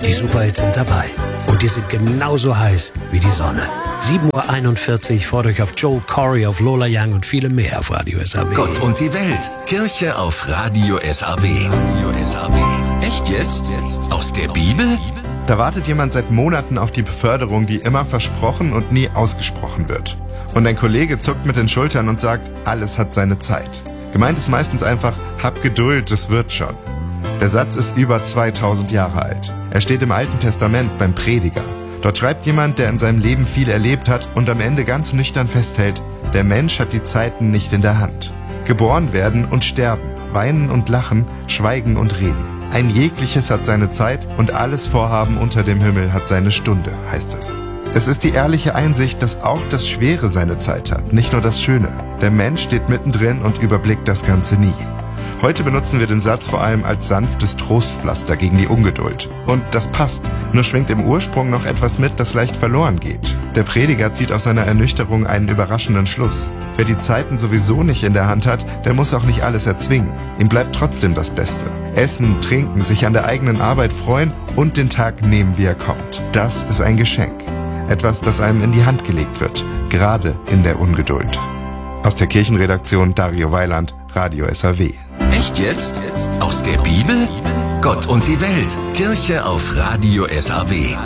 Die Superhits sind dabei. Und die sind genauso heiß wie die Sonne. 7:41 Uhr fordere ich auf Joel Corey, auf Lola Young und viele mehr auf Radio SAW. Gott und die Welt. Kirche auf Radio SAW. Echt jetzt? Aus der Bibel? Da wartet jemand seit Monaten auf die Beförderung, die immer versprochen und nie ausgesprochen wird. Und ein Kollege zuckt mit den Schultern und sagt, alles hat seine Zeit. Gemeint ist meistens einfach, hab Geduld, das wird schon. Der Satz ist über 2000 Jahre alt. Er steht im Alten Testament beim Prediger. Dort schreibt jemand, der in seinem Leben viel erlebt hat und am Ende ganz nüchtern festhält, der Mensch hat die Zeiten nicht in der Hand. Geboren werden und sterben, weinen und lachen, schweigen und reden. Ein jegliches hat seine Zeit und alles Vorhaben unter dem Himmel hat seine Stunde, heißt es. Es ist die ehrliche Einsicht, dass auch das Schwere seine Zeit hat, nicht nur das Schöne. Der Mensch steht mittendrin und überblickt das Ganze nie. Heute benutzen wir den Satz vor allem als sanftes Trostpflaster gegen die Ungeduld. Und das passt, nur schwingt im Ursprung noch etwas mit, das leicht verloren geht. Der Prediger zieht aus seiner Ernüchterung einen überraschenden Schluss. Wer die Zeiten sowieso nicht in der Hand hat, der muss auch nicht alles erzwingen. Ihm bleibt trotzdem das Beste. Essen, trinken, sich an der eigenen Arbeit freuen und den Tag nehmen, wie er kommt. Das ist ein Geschenk. Etwas, das einem in die Hand gelegt wird, gerade in der Ungeduld. Aus der Kirchenredaktion Dario Weiland, Radio SAW. Echt jetzt? Aus der Bibel? Gott und die Welt. Kirche auf Radio SAW.